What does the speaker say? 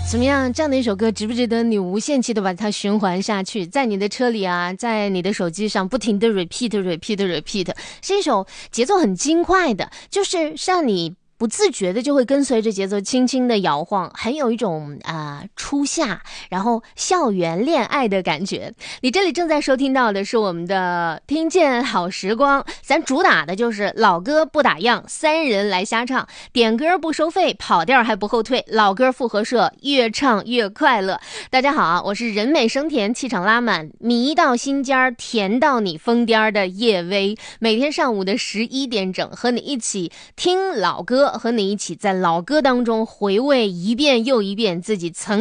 怎么样？这样的一首歌值不值得你无限期的把它循环下去，在你的车里啊，在你的手机上不停的 repeat， 是一首节奏很轻快的，就是让你不自觉的就会跟随着节奏轻轻的摇晃，很有一种初夏然后校园恋爱的感觉。你这里正在收听到的是我们的听见好时光，咱主打的就是老歌不打烊，三人来瞎唱，点歌不收费，跑调还不后退，老歌复合社，越唱越快乐。大家好，我是人美声甜，气场拉满，迷到心尖甜到你疯癫的叶薇，每天上午的11点整和你一起听老歌，和你一起在老歌当中回味一遍又一遍自己曾